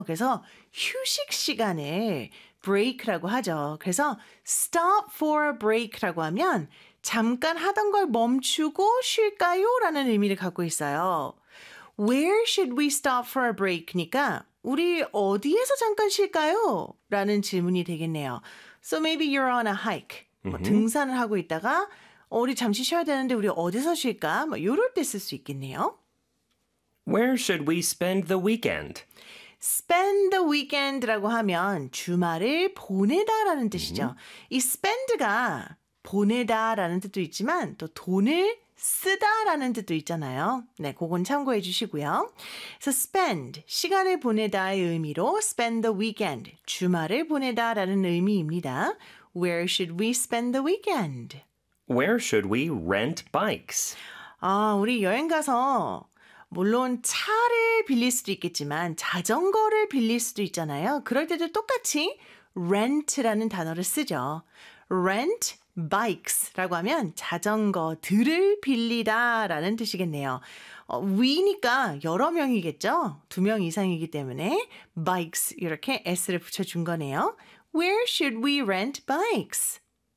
그래서 휴식 시간을 break라고 하죠. 그래서 stop for a break라고 하면 잠깐 하던 걸 멈추고 쉴까요? 라는 의미를 갖고 있어요. Where should we stop for a break니까 우리 어디에서 잠깐 쉴까요? 라는 질문이 되겠네요. So maybe you're on a hike. 뭐 등산을 하고 있다가 우리 잠시 쉬어야 되는데 우리 어디서 쉴까? 뭐 이럴 때 쓸 수 있겠네요. Where should we spend the weekend? spend the weekend라고 하면 주말을 보내다라는 뜻이죠. 이 spend가 보내다라는 뜻도 있지만 또 돈을 쓰다라는 뜻도 있잖아요. 네, 그건 참고해 주시고요. 그래서 spend, 시간을 보내다의 의미로 spend the weekend, 주말을 보내다라는 의미입니다. Where should we spend the weekend? Where should we rent bikes? 우리 여행 가서 물론 차를 빌릴 수도 있겠지만 자전거를 빌릴 수도 있잖아요. 그럴 때도 똑같이 rent라는 단어를 쓰죠. rent bikes라고 하면 자전거들을 빌리다라는 뜻이겠네요. we니까 여러 명이겠죠. 2명 이상이기 때문에 bikes 이렇게 s를 붙여준 거네요. Where should we rent bikes?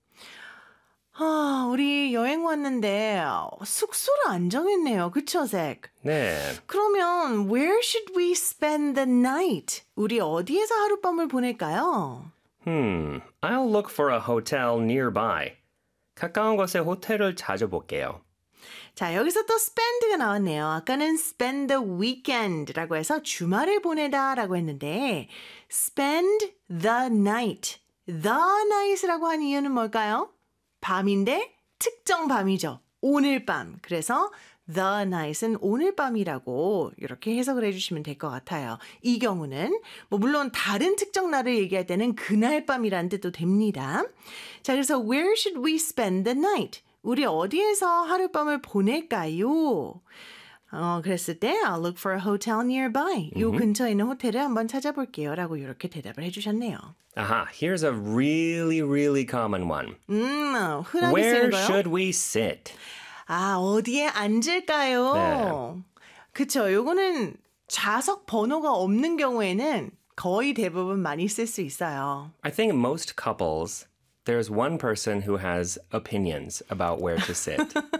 우리 여행 왔는데 숙소를 안 정했네요. 그쵸, 잭? 네. 그러면 where should we spend the night? 우리 어디에서 하룻밤을 보낼까요? I'll look for a hotel nearby. 가까운 곳에 호텔을 찾아볼게요. 자, 여기서 또 spend가 나왔네요. 아까는 spend the weekend라고 해서 주말을 보내다라고 했는데 spend the night. the night라고 한 이유는 뭘까요? 밤인데 특정 밤이죠. 오늘 밤. 그래서 the night은 오늘 밤이라고 이렇게 해석을 해주시면 될 것 같아요. 이 경우는 물론 다른 특정 날을 얘기할 때는 그날 밤이라는 뜻도 됩니다. 자, 그래서 where should we spend the night? 우리 어디에서 하룻밤을 보낼까요? 그랬을 때 I'll look for a hotel nearby. 요 근처에 있는 호텔을 한번 찾아볼게요. 라고 이렇게 대답을 해주셨네요. Aha, here's a really, really common one. 흔하게 Where 쓰는 거요? should we sit? 어디에 앉을까요? 네. 그쵸. 요거는 좌석 번호가 없는 경우에는 거의 대부분 많이 쓸 수 있어요. I think most couples, there's one person who has opinions about where to sit.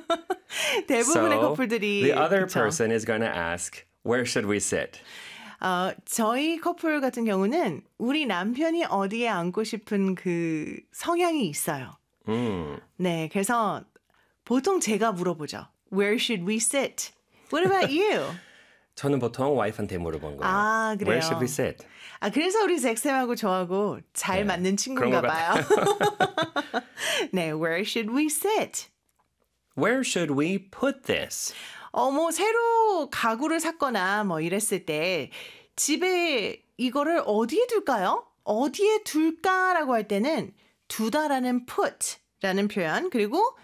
대부분의 So 커플들이 the other 그쵸. person is going to ask, where should we sit? 저희 커플 같은 경우는 우리 남편이 어디에 앉고 싶은 그 성향이 있어요. 네, 그래서 보통 제가 물어보죠. Where should we sit? What about you? 저는 보통 와이프한테 물어본 거예요. 그래요. Where should we sit? 그래서 우리 잭쌤하고 저하고 잘 맞는 친구인가 그런 것 봐요. 네, where should we sit? Where should we put this? 새로 가구를 샀거나 이랬을 때 집에 이거를 어디에 둘까요? 어디에 둘까라고 할 때는 두다라는 put라는 표현 그리고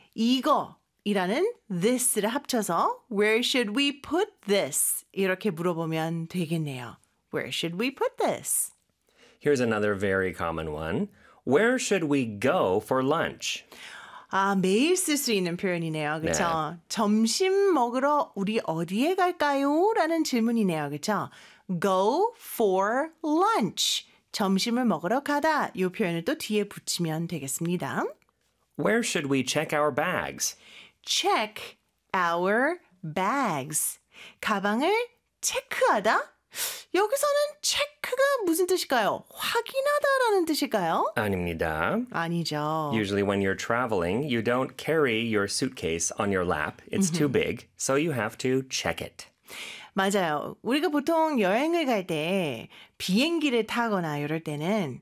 이거이라는 this를 합쳐서 where should we put this? 이렇게 물어보면 되겠네요. Where should we put this? Here's another very common one. Where should we go for lunch? 매일 쓸 수 있는 표현이네요. 그렇죠? 네. 점심 먹으러 우리 어디에 갈까요? 라는 질문이네요. 그렇죠? Go for lunch. 점심을 먹으러 가다. 이 표현을 또 뒤에 붙이면 되겠습니다. Where should we check our bags? Check our bags. 가방을 체크하다? 여기서는 체크가 무슨 뜻일까요? 확인하다라는 뜻일까요? 아닙니다. 아니죠. Usually when you're traveling, you don't carry your suitcase on your lap. It's too big, so you have to check it. 맞아요. 우리가 보통 여행을 갈 때 비행기를 타거나 이럴 때는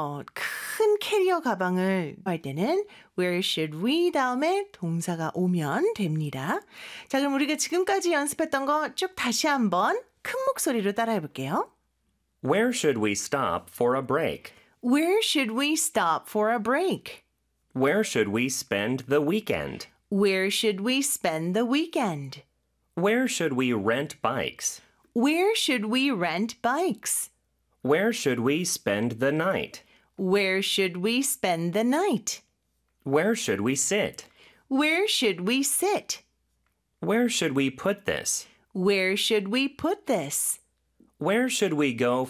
큰 캐리어 가방을 할 때는 where should we 다음에 동사가 오면 됩니다. 자, 그럼 우리가 지금까지 연습했던 거 쭉 다시 한번 큰 목소리로 따라해 볼게요. Where should we stop for a break? Where should we stop for a break? Where should we spend the weekend? Where should we spend the weekend? Where should we rent bikes? Where should we rent bikes? Where should we spend the night? Where should we spend the night? Where should we sit? Where should we sit? Where should we put this? Where should we put this? Where should we go